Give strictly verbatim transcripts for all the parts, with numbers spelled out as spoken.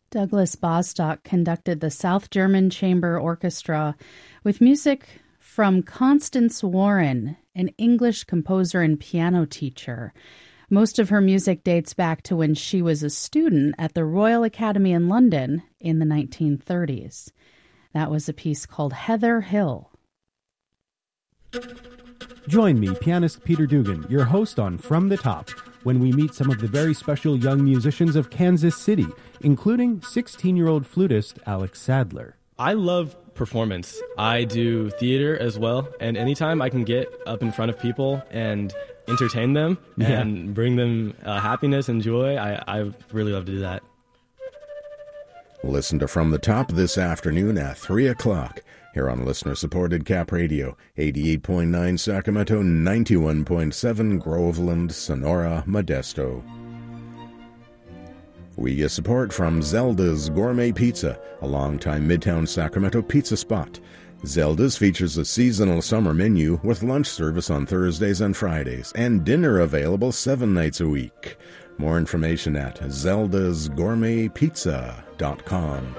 Douglas Bostock conducted the South German Chamber Orchestra with music from Constance Warren, an English composer and piano teacher. Most of her music dates back to when she was a student at the Royal Academy in London in the nineteen thirties. That was a piece called Heather Hill. Join me, pianist Peter Dugan, your host on From the Top, when we meet some of the very special young musicians of Kansas City, including sixteen-year-old flutist Alex Sadler. I love performance. I do theater as well, and anytime I can get up in front of people and entertain them Yeah. and bring them uh, happiness and joy, I, I really love to do that. Listen to From the Top this afternoon at three o'clock here on listener-supported Cap Radio, eighty-eight point nine Sacramento, ninety-one point seven Groveland, Sonora, Modesto. We get support from Zelda's Gourmet Pizza, a longtime Midtown Sacramento pizza spot. Zelda's features a seasonal summer menu with lunch service on Thursdays and Fridays, and dinner available seven nights a week. More information at zeldas gourmet pizza dot com.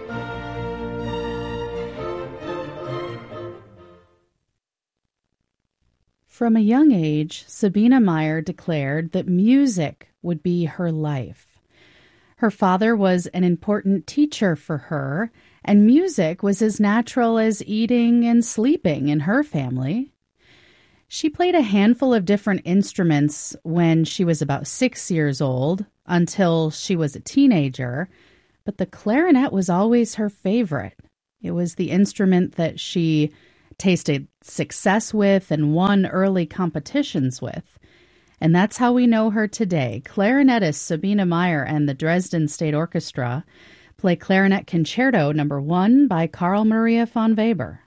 From a young age, Sabina Meyer declared that music would be her life. Her father was an important teacher for her, and music was as natural as eating and sleeping in her family. She played a handful of different instruments when she was about six years old, until she was a teenager, but the clarinet was always her favorite. It was the instrument that she tasted success with and won early competitions with. And that's how we know her today. Clarinetist Sabina Meyer and the Dresden State Orchestra play Clarinet Concerto number one by Carl Maria von Weber.